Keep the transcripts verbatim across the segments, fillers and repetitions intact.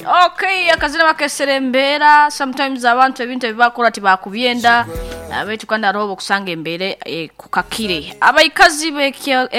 Okay, akazina bakeserembera sometimes abantu ebintu ebibakora tibakubyenda abetu kandi arobo kusanga embere e, kukakire abayikazi be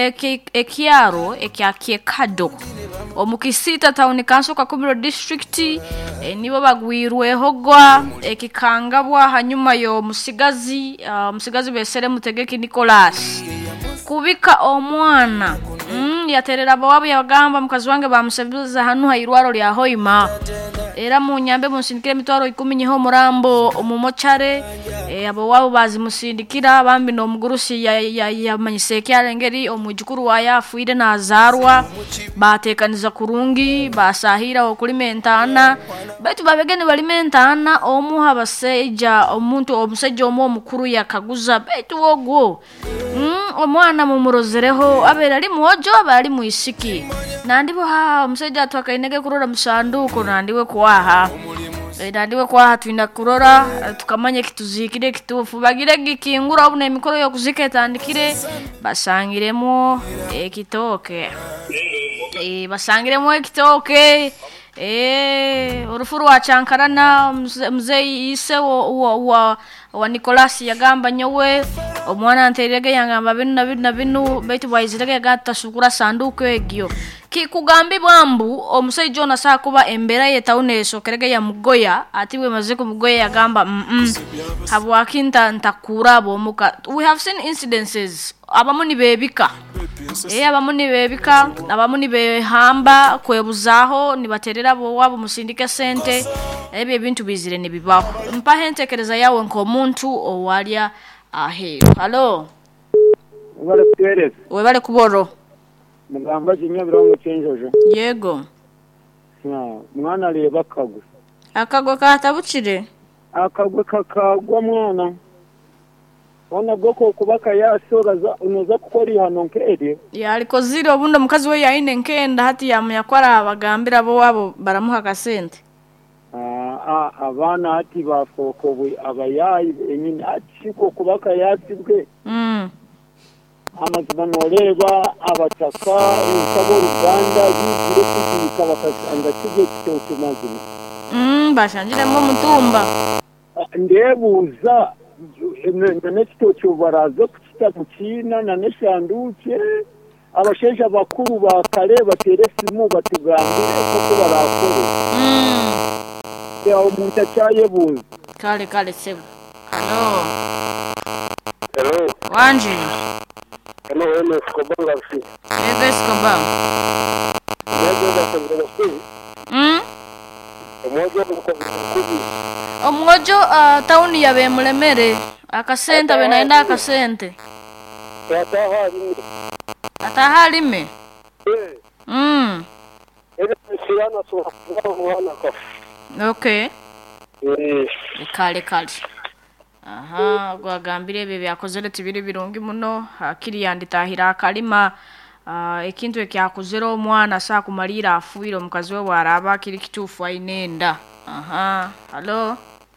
ekyaro ekyakie kado omukisita town council kakubiro district e, nibo bagwirwe hogwa ekikangabwa hanyuma yo musigazi uh, musigazi besere mutegeki Nicholas kubika omwana mm, yaterera bawabo yagamba mukazi wange bamusebiza hanu hairwaro lya hoima era mu nyambe musindikire mitwaro ikumi nyiho murambo umumochare e, abo wabo bazimusindikira bambi no mugurusi ya, ya, ya manyiseke arengeri omujukuru wa yafuire nazarwa batekaniza kurungi basahira okulimentana betu babegene balimentana omuha baseja omuntu omuseja omu mukuru yakaguza betu ogwo mm, omwana mumurozereho abera ali muojo abali muisiki nandibo ha omuseja twakainege kurora musanduko nandiwe kwaha nandiwe kwaha twina kurora tukamanye kituzikire kitufu bagire gikingura obune mikoro yo kuziketandikire basangiremo ekitoke e basangiremo ekitoke eh urufuru wa chankarana mzee ise wa wa wa Nicholas yagamba nyowe omwana anterege yangamba binu na binu na binu betu bayizirege gata shukura sanduko egyo kikugambi bwambu omusai Jona sakuba embera ye taune sokerege ya mugoya atiwe maziko mugoya yagamba mm -mm. habwakinta ntakura bomuka we have seen incidences abamuni bebika eh abamuni bebika abamuni behamba kwebuzaho nibaterera bo wabo musindike sente ebye bintu bizire nibibaho mpa hentekereza yawe nko muntu owalya ahe hallo wale kutereza we bale kuboro mugamba jinya birongo cyenjojo yego na mwana leba akagwe akagwe katabukire akagwe kakagwa mwana ona goko kubaka yasoraza unoza kukori hano nkere yaliko zero bundo mukazi we yaine nkenda hati yamuyakwara abagambira bo wabo baramuha kasente ah abana hati bafokobwe abayayi enyine ati ko kubaka yasibwe mm amazima noreba abataka insabo Rwanda yigire kuzika bakasanga kije kitoke mazima mm bashanjire mu mutumba ndebuza nane kitoke barazo kutita mukina nane shanduke abashesha bakuru bakare batere simu batugambire ko barakore mm ya umuntu cyaye buzi kale kale sebo hello hello wanje hello hello skobanga si ebe skobanga mm omojo kukubi omojo uh, tauni ya bemulemere akasenta benaenda akasente atahalime atahalime eh mm ebe siyana so mwana ko okay eh kale kale aha gwagambire bebe yakozere tibiri birungi muno akiri yanditahira kalima uh, ekintu ekyakozero omwana sa kumalira afuiro mukazi we waraba kiri kitufu ainenda aha hallo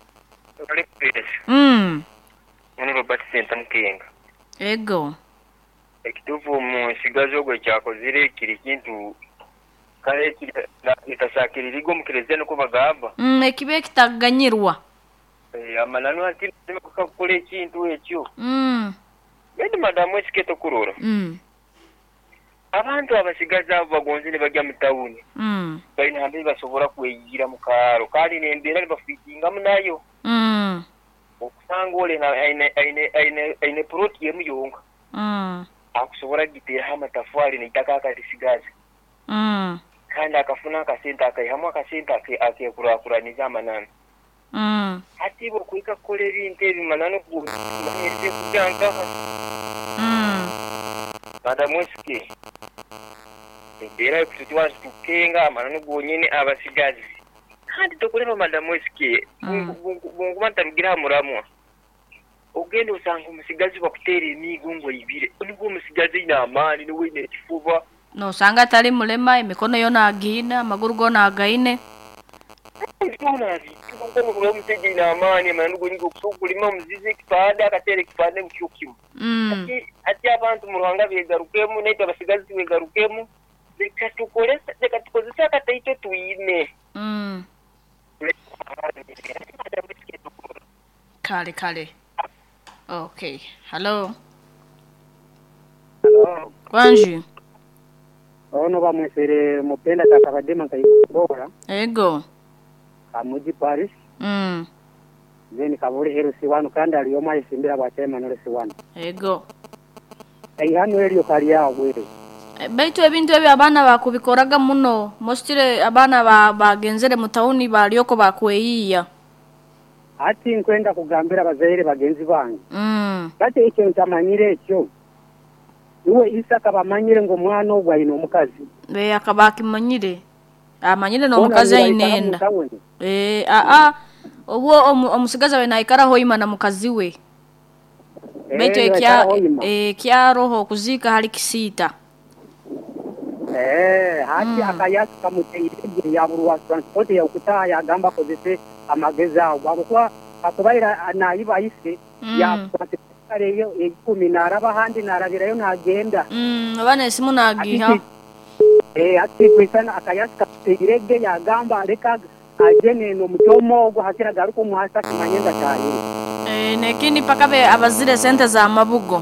mm Nani Robert Senta Mkenga ego ekitufu mu sigazo gwe kyakozere kiri kintu kale kiri nitasakiririgo mukireze no kubagaba mm ekibe kitaganyirwa eh amanano ati bakakole kintu ekyo mm bende madamu esiketo kurora mm abantu abasigaza abo bagonze ne bajya mutawuni mm bayina hambe basobora kwegira mu karo kali nembera bafitinga munayo mm okusanga ole na aine aine aine aine proti yemuyonga mm akusobora gitera amatafari ne itaka sigaza mm kandi akafuna akasenta akayihamwa akasenta akekura kuraniza amanano mm atibo kuika kole binte bimanano ku manese kujanga mm bada mweske ebera kutitwa tukenga amanano gonyene abasigazi kandi tokulema madam mweske ngumanta rugira muramwa ogende usanga umusigazi bakutera imigungo ibire unigo umusigazi ina amani niwe ne kifuba no sanga tali mulema imikono yona agina maguru gona againe tunazi tuko ngo mutege ina amani manugo nigo kusulima muzize kipada akatere kipande mkyukimu mm ati ati abantu mu Rwanda begarukemu neta basigazi begarukemu reka tukole reka tukozese akataito tuyine mm kale kale okay hello hello kwanji ono bamwesere mupenda takabadema kayibora ego amuji Paris mm then kabore hero siwanu kandi aliyo mayisimbira bwatema nore siwanu ego ayihano eliyo kali yawe baitu ebintu ebyo abana bakubikoraga muno mostire abana bagenzere mu tauni baliyoko bakweyiya ati nkwenda kugambira abazaire bagenzi bange mm bate icyo ntamanyire ekyo iwe isaka bamanyire ngo mwana ogwa ino mukazi be akabaki manyire amanyire no mukazi ayinenda eh a a obwo omusigaza we naikaraho imana mukazi we baitu ekya eh kya roho kuzika hali kisita eh hati akayasi kamuteyire ya buruwa transport ya ukuta ya gamba kozese amageza wabukwa akubaira nayiba ise ya areyo ikumi naraba handi narabirayo nagenda mm abana simu nagiha eh ati kwisana akayasi kamuteyire ya gamba reka ajene no mutomo gwa hakira garuko muhasa kimanyenga cyane eh nekini pakabe abazire sente za mabugo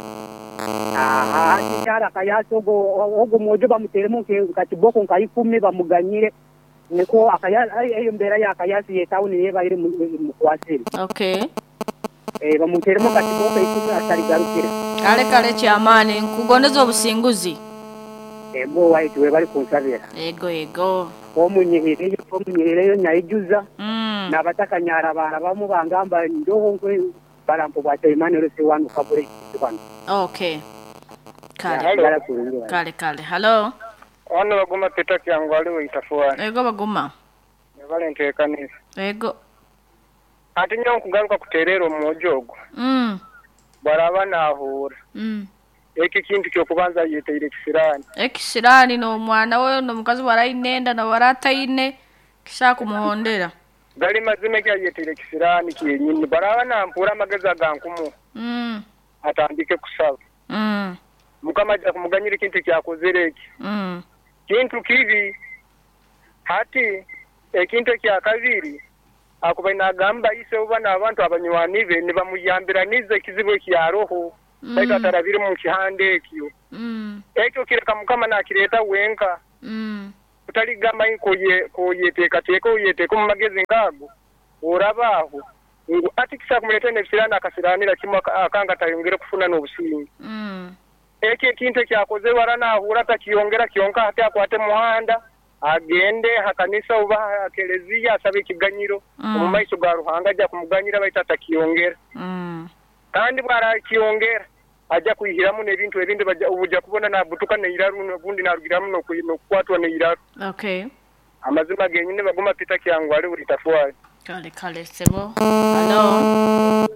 aha cyara kayaso go ogo mojo bamuteremo ke katiboko nkayikumi bamuganyire niko akaya ayo mbera ya kayasi ye town ye bayire mu kwasiri okay eh bamuteremo katiboko ikumi atari garukira kale kale cyamane nkugondeza obusinguzi ego waiti we bari kunsabira ego ego omunyihire omunyihire nyayijuza mm nabataka nyara bara bamubangamba ndoho nkwe barampo bwate imane rese wanu kabure kibano okay kale kale kale hello ono baguma peta kyangu aliwe itafuwa ego baguma nebale ntekanisa ego ati nyo kugaruka kuterero mujogo mm barabana ahura mm eki kintu kyo kubanza yiteire kisirani ekisirani no mwana we no mukazi warayinenda na waratayine kishaka kumuhondera gali mazime kya yiteire kisirani kiyenyini barabana mpura mageza gankumu mm atandike kusaba mm mukama ja kumuganyira kintu kyakozereki mm kintu kibi hati ekintu kya kabiri akubaina gamba ise ubana abantu abanywanive ne bamuyambira nize kizibo kya roho baita tarabiri mu kihande ekyo mm ekyo kireka mukama na kireta wenka mm utali gamba inkoye koyeteka teko yeteka mu magezi ngago orabaho ngo ati kisa kumuleta ne bisirana akasiranira kimwa akanga tayongere kufuna no busingi mm eke kintu kyakoze warana ahura takiyongera kiyonka hati akwate muhanda agende hakanisa uba akelezia asabe kiganyiro mu maiso ga ruhanga ajya kumuganyira baita takiyongera mm kandi bwara kiyongera ajya kuihiramu nebintu ebindi ubuja kubona na butuka ne iraru n'ubundi narugiramu no kwatwa ne iraru okay amazima genyine baguma pita kyangu ali buri tafuwa kale kale sebo hello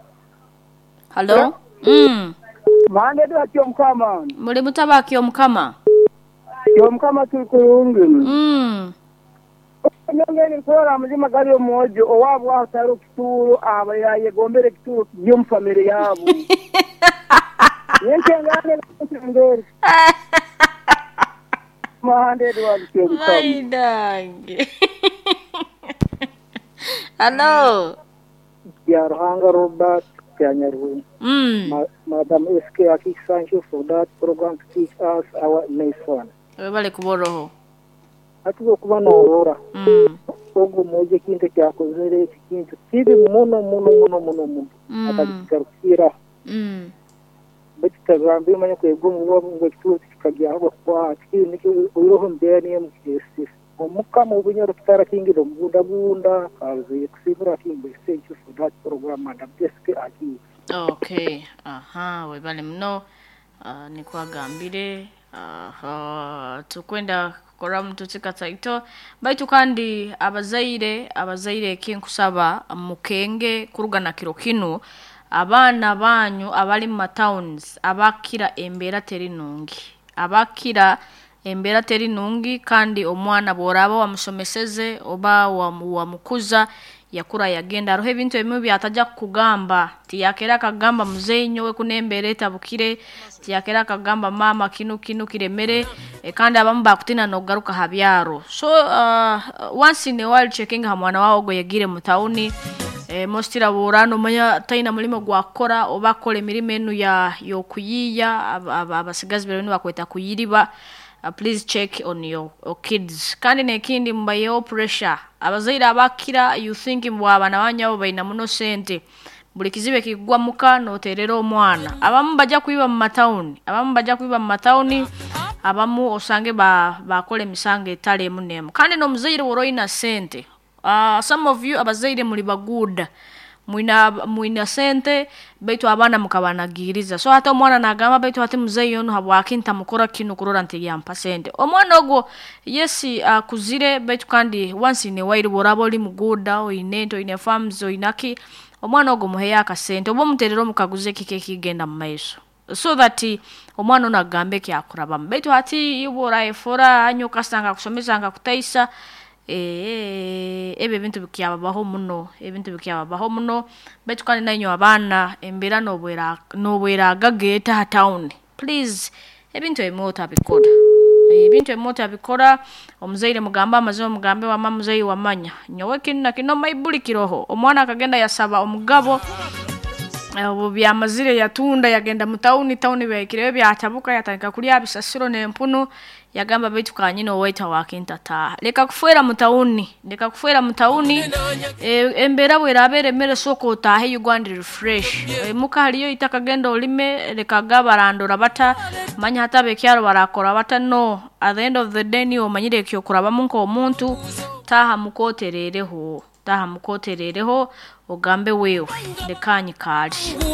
hello mm mande do atyo mukama muri mutabaki omukama yo mukama tukurungi mm nyongeni kora muzima gari omojo owabo ataro kituru aba yaye gombere kituru yo mfamily yabo yenkengane ngere mande do atyo mukama maidange hello ya Rohanga Robert Kanyaru mm madam S K Aki thank you for that program to teach us our lesson webale kuboroho atugo kubana aurora mm ogo moje kintu cyakozere kintu kibi muno muno muno muno muno akagarukira mm bitagambye manya kwego mu bo ngo kitu kikajya aho kwa kintu niki uroho ndene mu kisi omukama ubunyoro tutara kingiro bunda bunda kazi kusibura kingo thank you for that program madam S K Aki okay aha webale mno uh, nikwagambire aha tukwenda kora mtu tikataito baitu kandi abazaire abazaire kinkusaba mukenge kurugana kiro kinu abana banyu abali mu towns abakira embera terinungi abakira embera terinungi kandi omwana boraba wamusomeseze oba wa mukuza yakura yagenda rohe bintu bimwe byatajja kugamba tiyakera kagamba muzeyi nyowe kunembere tabukire tiyakera kagamba mama kinu kinu kiremere e kandi abamu bakutina no garuka habyaro so uh, once in a while checking ha mwana wawo go yagire mutauni e mostira burano manya taina mulimo gwakora obakole emirimo enu ya yokuyiya abasigazi bero ni bakweta kuyiriba. Uh, please check on your, your kids. Kandi nekindi mbayo pressure. Abazaira abakira you think mbwa abana banyawo baina muno sente. Buli kizibe kigwa muka no terero omwana. Abamu bajja kuyiba mu matown. Abamu bajja kuyiba mu matown. Abamu osange ba bakole misange etale munemu. Kandi no muzaire woroina sente. Uh, some of you abazaire muri baguda. Muina muina sente baitu abana mukabanagiriza so hata omwana nagamba baitu hati muzeyi ono habwakinta mukora kinu kurora nti yampa sente omwana ogo yesi akuzire uh, baitu kandi once in a while borabo li muguda o inento ine farms o inaki omwana ogo muheya akasente obo muterero mukaguze kike kigenda mu maiso so that omwana ono agambe kyakuraba baitu hati ibora efora anyo kasanga kusomesa nga kutaisa eh ebe bintu bikyababaho muno ebintu bikyababaho muno betu kandi nanyo abana embera no bwera no bwera gageta town please ebintu emota bikora ebintu emota bikora omuzaire mugamba amazo mugambe wa mamuzayi wamanya nyowe kinna kino mayibulikiroho omwana akagenda yasaba omugabo abo byamazire yatunda yagenda mu town town byakirewe byatabuka yatandika kuli abisasiro n'empunu yagamba baitu kanyino waita wakintata leka kufuera mu town leka kufuera mu town e, embera bwera abere mere soko tahe Uganda refresh e, muka haliyo itakagenda olime leka gabarandora bata manya hata bekyaro barakora bata no at the end of the day ni omanyire kyokuraba munko omuntu taha mukoterereho taha mukoterereho ogambe wewe lekanyi kali